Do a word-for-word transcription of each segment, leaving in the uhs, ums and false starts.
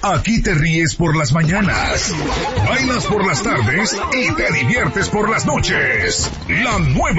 Aquí te ríes por las mañanas, bailas por las tardes y te diviertes por las noches. La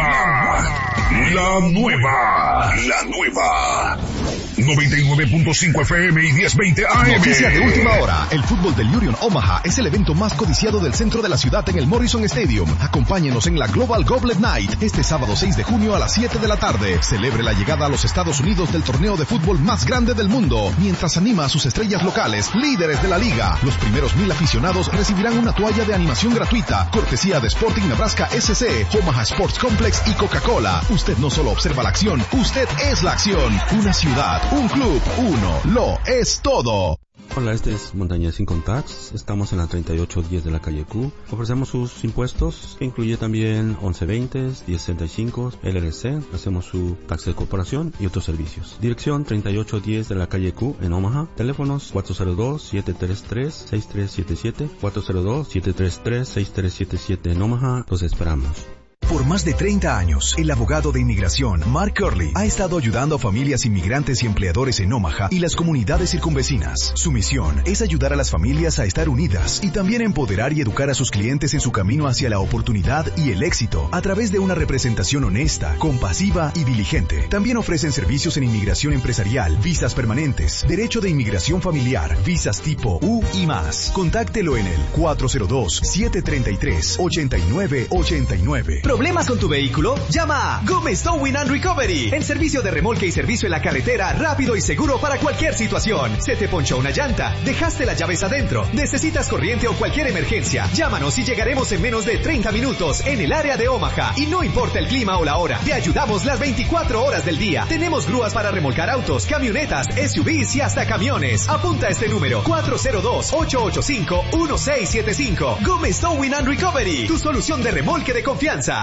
nueva, la nueva, la nueva. noventa y nueve punto cinco F M y diez veinte A M. Noticia de última hora. El fútbol del Union Omaha es el evento más codiciado del centro de la ciudad en el Morrison Stadium. Acompáñenos en la Global Goblet Night este sábado seis de junio a las siete de la tarde. Celebre la llegada a los Estados Unidos del torneo de fútbol más grande del mundo, mientras anima a sus estrellas locales, líderes de la liga. Los primeros mil aficionados recibirán una toalla de animación gratuita, cortesía de Sporting Nebraska S C, Omaha Sports Complex y Coca-Cola. Usted no solo observa la acción, usted es la acción. Una ciudad, un club, uno, lo es todo. Hola, este es Montañez Sin Contacts. Estamos en la treinta y ocho diez de la calle Q. Ofrecemos sus impuestos, que incluye también once veinte, diez sesenta y cinco, L L C. Hacemos su taxa de corporación y otros servicios. Dirección treinta y ocho diez de la calle Q en Omaha. Teléfonos cuatro cero dos, siete tres tres, seis tres siete siete, cuatro cero dos, siete tres tres, seis tres siete siete en Omaha. Los esperamos. Por más de treinta años, el abogado de inmigración, Mark Curley, ha estado ayudando a familias inmigrantes y empleadores en Omaha y las comunidades circunvecinas. Su misión es ayudar a las familias a estar unidas y también empoderar y educar a sus clientes en su camino hacia la oportunidad y el éxito a través de una representación honesta, compasiva y diligente. También ofrecen servicios en inmigración empresarial, visas permanentes, derecho de inmigración familiar, visas tipo U y más. Contáctelo en el cuatro cero dos, siete tres tres, ocho nueve ocho nueve. ¿Problemas con tu vehículo? Llama a Gómez Towing and Recovery. El servicio de remolque y servicio en la carretera, rápido y seguro para cualquier situación. Se te ponchó una llanta, dejaste las llaves adentro, necesitas corriente o cualquier emergencia. Llámanos y llegaremos en menos de treinta minutos en el área de Omaha. Y no importa el clima o la hora, te ayudamos las veinticuatro horas del día. Tenemos grúas para remolcar autos, camionetas, S U Vs y hasta camiones. Apunta este número: cuatro cero dos, ocho ocho cinco, uno seis siete cinco. Gómez Towing and Recovery, tu solución de remolque de confianza.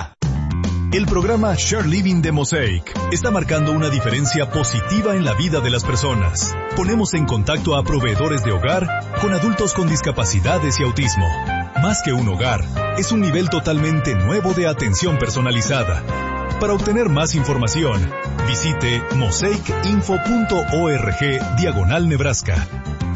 El programa Share Living de Mosaic está marcando una diferencia positiva en la vida de las personas. Ponemos en contacto a proveedores de hogar con adultos con discapacidades y autismo. Más que un hogar, es un nivel totalmente nuevo de atención personalizada. Para obtener más información, visite mosaic info punto org diagonal Nebraska.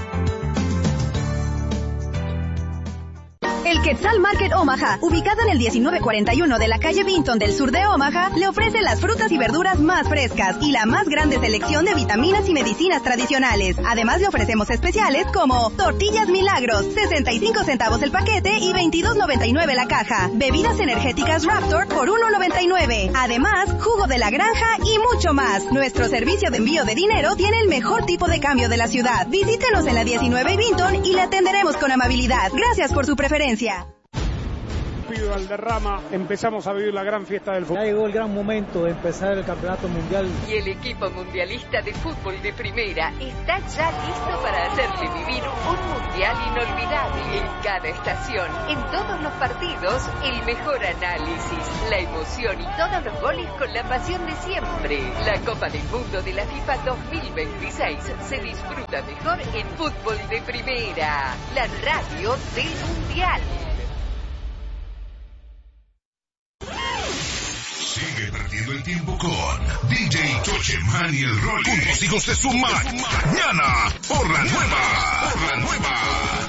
El Quetzal Market Omaha, ubicado en el diecinueve cuarenta y uno de la calle Vinton del sur de Omaha, le ofrece las frutas y verduras más frescas y la más grande selección de vitaminas y medicinas tradicionales. Además, le ofrecemos especiales como tortillas Milagros, sesenta y cinco centavos el paquete y veintidós noventa y nueve la caja. Bebidas energéticas Raptor por uno noventa y nueve. Además, jugo de la granja y mucho más. Nuestro servicio de envío de dinero tiene el mejor tipo de cambio de la ciudad. Visítenos en la diecinueve y Vinton y le atenderemos con amabilidad. Gracias por su preferencia. Pido Valderrama, empezamos a vivir la gran fiesta del fútbol. Ya llegó el gran momento de empezar el campeonato mundial. Y el equipo mundialista de fútbol de primera está ya listo para hacerle vivir un mundial inolvidable en cada estación. En todos los partidos, el mejor análisis, la emoción y todos los goles con la pasión de siempre. La Copa del Mundo de la FIFA dos mil veintiséis se disfruta mejor en fútbol de primera, la radio del mundial. Sigue perdiendo el tiempo con D J Chocheman y el Rolly, con los hijos de su mañana, por la nueva, por la nueva.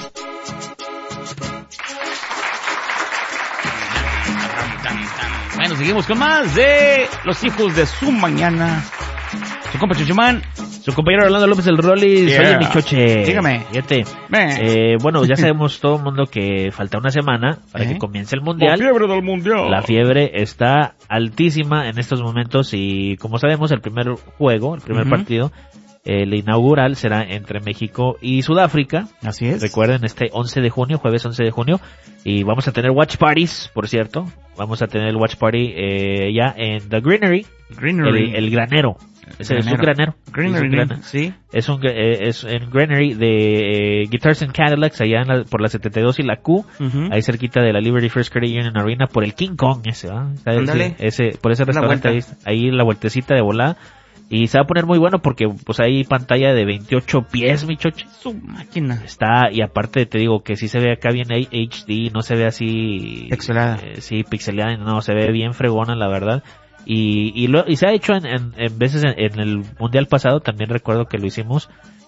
Bueno, seguimos con más de los hijos de su mañana. Su compa Chocheman, su compañero Orlando López el Rolly. Yeah. Oye, mi Choche, dígame. Fíjate, eh, bueno, ya sabemos todo el mundo que falta una semana para ¿Eh? que comience el mundial. La fiebre del mundial. La fiebre está altísima en estos momentos y, como sabemos, el primer juego, el primer uh-huh. partido, el inaugural será entre México y Sudáfrica. Así es. Recuerden, este once de junio, jueves once de junio, y vamos a tener watch parties, por cierto. Vamos a tener el watch party eh, ya en The Greenery. Greenery. El, el granero. Es, es un granero. Greenery, es un granero. sí. Es un eh, es en Greenery de eh, Guitars and Cadillacs, allá en la, por la setenta y dos y la Q, uh-huh. ahí cerquita de la Liberty First Credit Union Arena, por el King Kong ese, ¿va? Ándale. Ese, ese, por ese restaurante ahí, ahí la vueltecita de volada. Y se va a poner muy bueno porque pues hay pantalla de veintiocho pies, mi Choche. Su máquina. Está, y aparte te digo que sí se ve acá bien H D, no se ve así... Pixelada. Eh, sí, pixelada, no, se ve bien fregona, la verdad. Y y, lo, y se ha hecho en, en, en veces en, en el mundial pasado, también recuerdo que lo hicimos,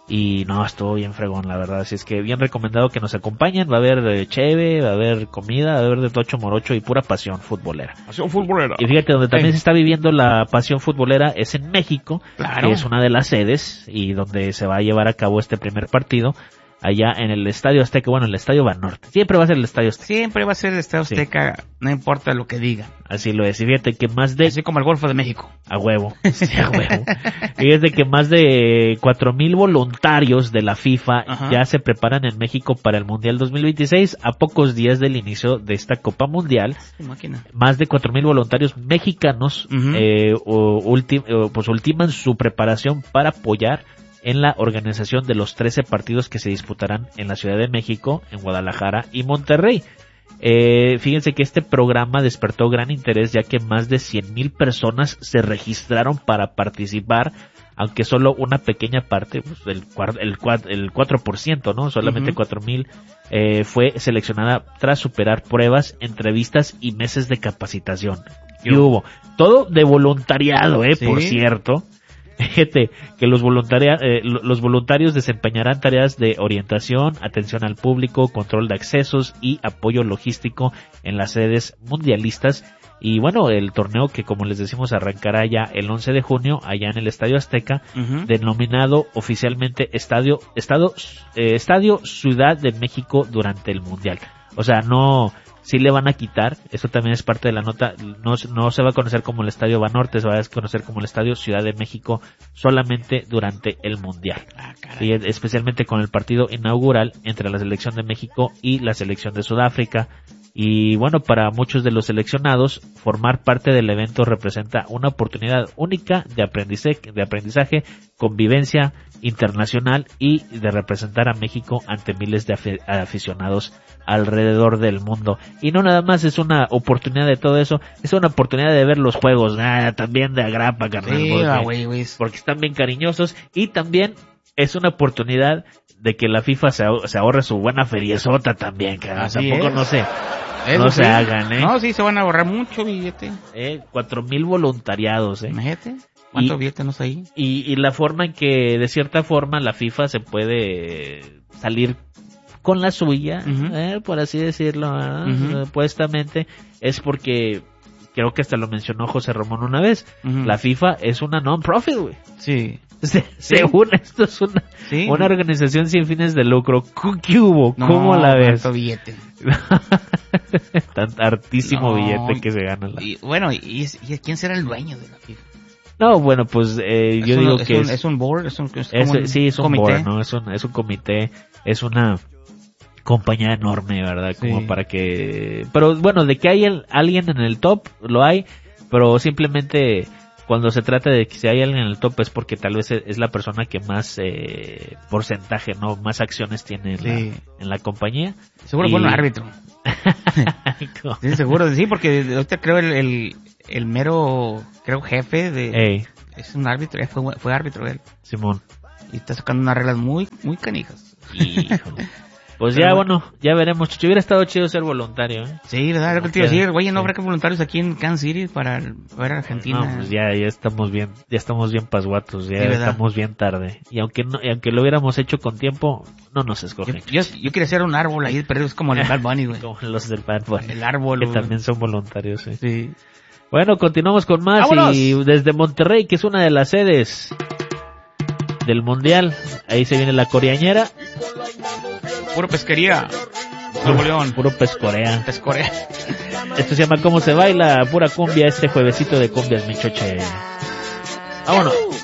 Y no, estuvo bien fregón, la verdad. Así es que bien recomendado que nos acompañen. Va a haber eh, cheve, va a haber comida, va a haber de tocho morocho y pura pasión futbolera. Pasión futbolera. Y fíjate, donde también Ey. se está viviendo la pasión futbolera es en México. Claro. Que es una de las sedes y donde se va a llevar a cabo este primer partido. Allá en el Estadio Azteca, bueno, el Estadio Banorte. Siempre va a ser el Estadio Azteca. Siempre va a ser el Estadio Azteca, sí. No importa lo que diga. Así lo es. Y fíjate que más de... Así como el Golfo de México. A huevo. Sí, a huevo. Fíjate que más de cuatro mil voluntarios de la FIFA Ajá. ya se preparan en México para el Mundial dos mil veintiséis, a pocos días del inicio de esta Copa Mundial. Imagina. Más de cuatro mil voluntarios mexicanos uh-huh. eh, o, ulti- o, pues ultiman su preparación para apoyar en la organización de los trece partidos que se disputarán en la Ciudad de México, en Guadalajara y Monterrey. Eh, fíjense que este programa despertó gran interés ya que más de cien mil personas se registraron para participar, aunque solo una pequeña parte, pues el, el, el cuatro por ciento, ¿no? Solamente uh-huh. cuatro mil eh, fue seleccionada tras superar pruebas, entrevistas y meses de capacitación. Y hubo todo de voluntariado, eh, sí. por cierto. Fíjate que los, voluntaria, eh, los voluntarios desempeñarán tareas de orientación, atención al público, control de accesos y apoyo logístico en las sedes mundialistas. Y bueno, el torneo que, como les decimos, arrancará ya el once de junio allá en el Estadio Azteca, uh-huh. denominado oficialmente Estadio, Estado, eh, Estadio Ciudad de México durante el Mundial. O sea, no... Sí le van a quitar, eso también es parte de la nota, no, no se va a conocer como el Estadio Banorte, se va a conocer como el Estadio Ciudad de México solamente durante el Mundial. Ah, y especialmente con el partido inaugural entre la selección de México y la selección de Sudáfrica. Y bueno, para muchos de los seleccionados, formar parte del evento representa una oportunidad única de aprendizaje, de aprendizaje, convivencia internacional y de representar a México ante miles de afi- aficionados alrededor del mundo. Y no nada más es una oportunidad de todo eso, es una oportunidad de ver los juegos, ah, también de agrapa, carnal, sí, porque, wey, wey. porque están bien cariñosos, y también es una oportunidad de que la FIFA se, se ahorre su buena feriezota también, carnal. Tampoco es. no sé. Eso no sí. se hagan, eh. No, sí, se van a ahorrar mucho billete. Eh, cuatro mil voluntariados, eh. Imagínate. ¿Cuántos billetes no hay? Y, y la forma en que, de cierta forma, la FIFA se puede salir con la suya, uh-huh. eh, por así decirlo, ¿eh? uh-huh. supuestamente, es porque, creo que hasta lo mencionó José Ramón una vez, uh-huh. la FIFA es una non-profit, güey. Sí. Se, sí. Según esto es una, sí. una organización sin fines de lucro. ¿Qué hubo? No, ¿Cómo la ves? Tanto billete. Tan hartísimo no, billete que se gana. La... Y, bueno, ¿y, y quién será el dueño de la FIFA? No, bueno, pues eh, yo un, digo es que un, es, es un board, es un, es es, un sí, es un comité. board, ¿no? Es un, es un comité, es una compañía enorme, ¿verdad? Como sí. para que, pero bueno, de que hay el, alguien en el top, lo hay, pero simplemente cuando se trata de que si hay alguien en el top es porque tal vez es la persona que más eh, porcentaje, no, más acciones tiene en, sí. la, en la compañía. Seguro y... fue un árbitro. Sí, seguro, sí, porque ahorita creo el, el, el mero, creo jefe de, Ey. es un árbitro, fue, fue árbitro él. Simón. Y está sacando unas reglas muy, muy canijas. Híjole. Pues ya, bueno, ya veremos. Chucho, hubiera estado chido ser voluntario, ¿eh? Sí, ¿verdad? Lo que te iba a decir, güey, ¿no habrá que voluntarios aquí en Kansas City para ver a Argentina? No, pues ya, ya estamos bien, ya estamos bien pasguatos, ya sí, estamos bien tarde. Y aunque no, y aunque lo hubiéramos hecho con tiempo, no nos escogen. Yo, yo, yo quería hacer un árbol ahí, pero es como el Bad Bunny, güey. Como los del Bad Bunny. El árbol, que güey. también son voluntarios, ¿eh? Sí. Bueno, continuamos con más. ¡Vámonos! Y desde Monterrey, que es una de las sedes del Mundial, ahí se viene la coreañera. Puro pesquería. Nuevo León. Puro pescorea. Pescorea. Esto se llama ¿Cómo se baila? Pura cumbia, este juevesito de cumbias, mi choche. Vámonos.